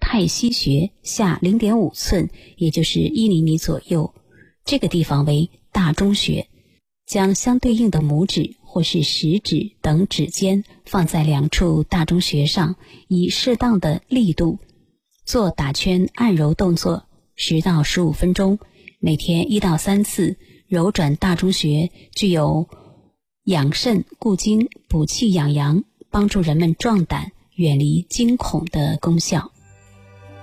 太溪穴下0.5寸，也就是1厘米左右，这个地方为大中穴。将相对应的拇指或是食指等指尖放在2处大中穴上，以适当的力度做打圈按揉动作10到15分钟，每天1到3次。揉转大中穴具有养肾固精、补气养阳、帮助人们壮胆、远离惊恐的功效。